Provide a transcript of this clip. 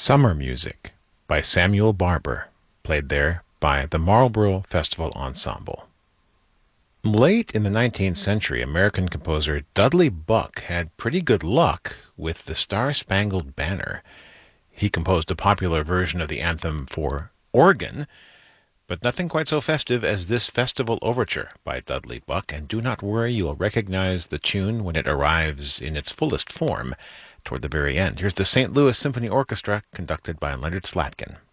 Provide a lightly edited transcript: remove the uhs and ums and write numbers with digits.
Summer Music by Samuel Barber, played there by the Marlborough Festival Ensemble. Late in the 19th century, American composer Dudley Buck had pretty good luck with the Star-Spangled Banner. He composed a popular version of the anthem for organ, but nothing quite so festive as this festival overture by Dudley Buck, and do not worry, you'll recognize the tune when it arrives in its fullest form toward the very end. Here's the St. Louis Symphony Orchestra, conducted by Leonard Slatkin.